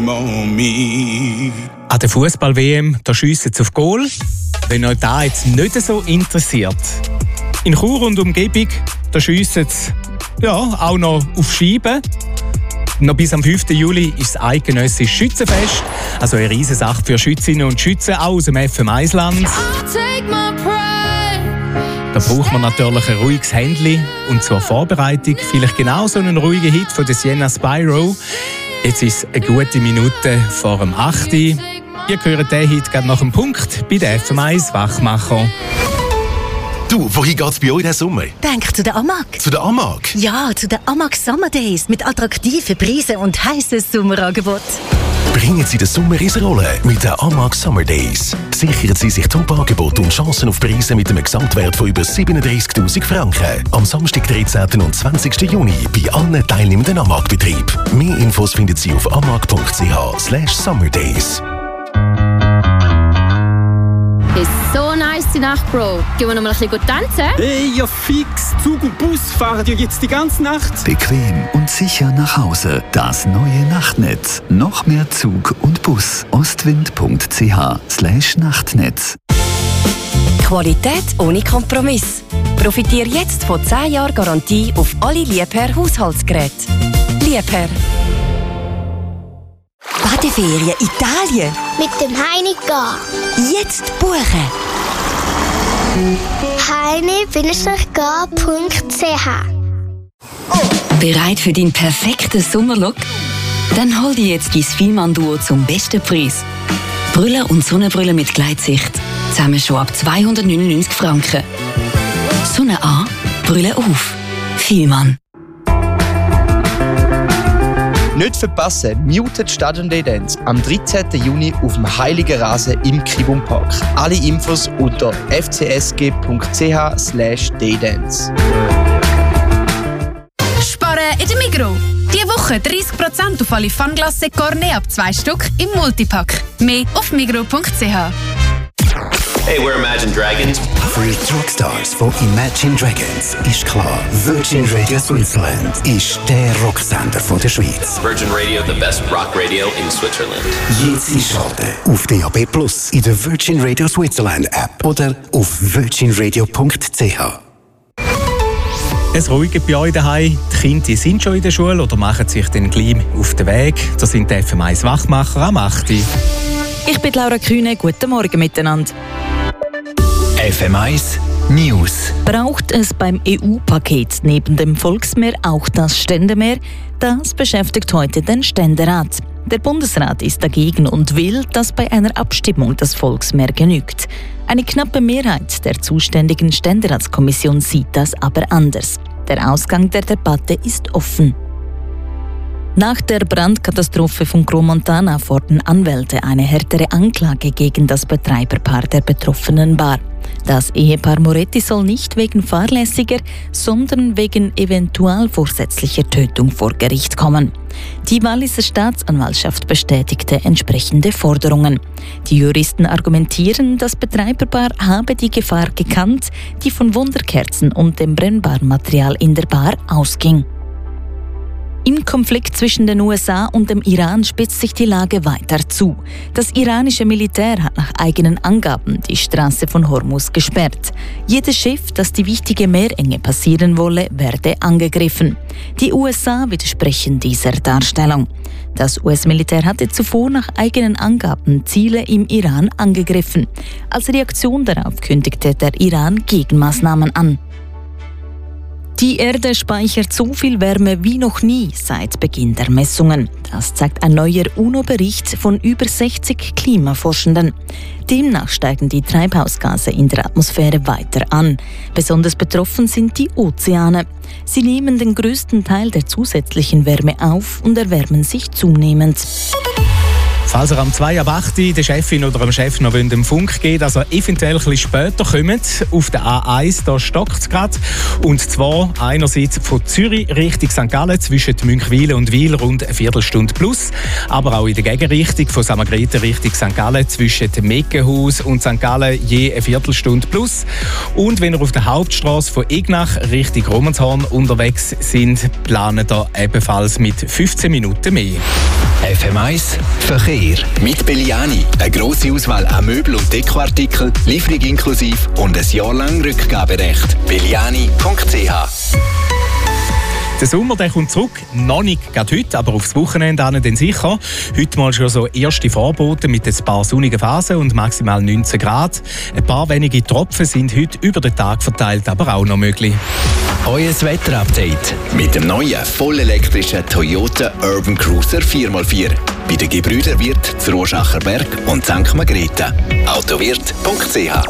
An der Fußball-WM, da schiessen sie auf Goal. Wenn euch das jetzt nicht so interessiert. In Chur und Umgebung, da schiessen sie auch noch auf Scheiben. Noch bis am 5. Juli ist das eidgenössische Schützenfest. Also eine Riesensache für Schützinnen und Schützen, auch aus dem FM1-Land. Da braucht man natürlich ein ruhiges Händchen. Und zur Vorbereitung vielleicht genau so einen ruhigen Hit von der Sienna Spyro. Jetzt ist es eine gute Minute vor dem 8. Ihr hört den Hit gerade nach dem Punkt bei der FM1 Wachmacher. Du, wohin geht's bei euch diesen Sommer? Denk zu der AMAG. Zu der AMAG? Ja, zu der AMAG Summer Days mit attraktiven Preisen und heissen Sommerangeboten. Bringen Sie den Sommer ins Rollen mit den AMAG Summer Days. Sichern Sie sich Top-Angebote und Chancen auf Preise mit einem Gesamtwert von über 37'000 Franken. Am Samstag, 13. und 20. Juni bei allen teilnehmenden AMAG-Betrieben. Mehr Infos finden Sie auf amag.ch/summerdays. Ist so nice die Nacht, Bro. Gehen wir noch mal ein bisschen tanzen? Hey, ja fix. Zug und Bus fahren ja jetzt die ganze Nacht. Bequem und sicher nach Hause. Das neue Nachtnetz. Noch mehr Zug und Bus. ostwind.ch/Nachtnetz. Qualität ohne Kompromiss. Profitiere jetzt von 10 Jahren Garantie auf alle Liebherr Haushaltsgeräte. Liebherr. Badeferien Italien. Mit dem Heiniger. Jetzt buchen. heini-gar.ch. Bereit für deinen perfekten Sommerlook? Dann hol dir jetzt dein Fielmann-Duo zum besten Preis. Brille und Sonnenbrille mit Gleitsicht. Zusammen schon ab 299 Franken. Sonne an, Brille auf. Fielmann. Nicht verpassen, Muted Stadion Day Dance am 13. Juni auf dem Heiligen Rasen im Kibum Park. Alle Infos unter fcsg.ch/daydance. Sparen in der Migros. Diese Woche 30% auf alle Fanglasse Cornet ab 2 Stück im Multipack. Mehr auf migros.ch. Hey, we're Imagine Dragons. Für die Rockstars von Imagine Dragons ist klar, Virgin Radio Switzerland ist der Rocksender von der Schweiz. Virgin Radio, the best rock radio in Switzerland. Jetzt einschalten auf DAB+, in der Virgin Radio Switzerland App oder auf virginradio.ch. Es ruhigt bei euch daheim. Die Kinder sind schon in der Schule oder machen sich dann gleich auf den Weg. Da sind die FM1 Wachmacher am 8. Ich bin Laura Kühne. Guten Morgen miteinander. FM1 News. Braucht es beim EU-Paket neben dem Volksmehr auch das Ständemehr? Das beschäftigt heute den Ständerat. Der Bundesrat ist dagegen und will, dass bei einer Abstimmung das Volksmehr genügt. Eine knappe Mehrheit der zuständigen Ständeratskommission sieht das aber anders. Der Ausgang der Debatte ist offen. Nach der Brandkatastrophe von Gromontana fordern Anwälte eine härtere Anklage gegen das Betreiberpaar der betroffenen Bar. Das Ehepaar Moretti soll nicht wegen fahrlässiger, sondern wegen eventuell vorsätzlicher Tötung vor Gericht kommen. Die Walliser Staatsanwaltschaft bestätigte entsprechende Forderungen. Die Juristen argumentieren, das Betreiberpaar habe die Gefahr gekannt, die von Wunderkerzen und dem brennbaren Material in der Bar ausging. Im Konflikt zwischen den USA und dem Iran spitzt sich die Lage weiter zu. Das iranische Militär hat nach eigenen Angaben die Straße von Hormuz gesperrt. Jedes Schiff, das die wichtige Meerenge passieren wolle, werde angegriffen. Die USA widersprechen dieser Darstellung. Das US-Militär hatte zuvor nach eigenen Angaben Ziele im Iran angegriffen. Als Reaktion darauf kündigte der Iran Gegenmaßnahmen an. Die Erde speichert so viel Wärme wie noch nie seit Beginn der Messungen. Das zeigt ein neuer UNO-Bericht von über 60 Klimaforschenden. Demnach steigen die Treibhausgase in der Atmosphäre weiter an. Besonders betroffen sind die Ozeane. Sie nehmen den größten Teil der zusätzlichen Wärme auf und erwärmen sich zunehmend. Falls ihr am 2 ab 8 der Chefin oder dem Chef noch im Funk geht, dass er eventuell ein bisschen später kommt, auf der A1, da stockt es gerade. Und zwar einerseits von Zürich Richtung St. Gallen zwischen Münchwilen und Wil rund eine Viertelstunde plus. Aber auch in der Gegenrichtung von St. Margrethe Richtung St. Gallen zwischen Meckenhaus und St. Gallen je eine Viertelstunde plus. Und wenn ihr auf der Hauptstrasse von Ignach Richtung Romanshorn unterwegs sind, planen da ebenfalls mit 15 Minuten mehr. FM1 Verkehr. Mit Belliani. Eine grosse Auswahl an Möbel- und Dekoartikeln, Lieferung inklusive und ein Jahr lang Rückgaberecht. Belliani.ch. Der Sommer der kommt zurück, noch nicht gerade heute, aber aufs Wochenende dann sicher. Heute mal schon so erste Vorboten mit ein paar sonnigen Phasen und maximal 19 Grad. Ein paar wenige Tropfen sind heute über den Tag verteilt, aber auch noch möglich. Euer Wetterupdate mit dem neuen, vollelektrischen Toyota Urban Cruiser 4x4. Bei den Gebrüder Wirth, Rorschacher Berg und St. Margrethe. Autowirt.ch.